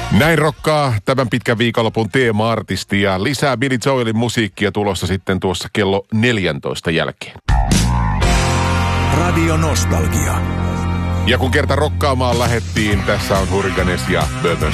Näin rokkaa tämän pitkän viikonlopun teema-artisti ja lisää Billy Joelin musiikkia tulossa sitten tuossa kello 14 jälkeen. Radio Nostalgia. Ja kun kerta rokkaamaan lähettiin, tässä on Hurricanes ja Bourbon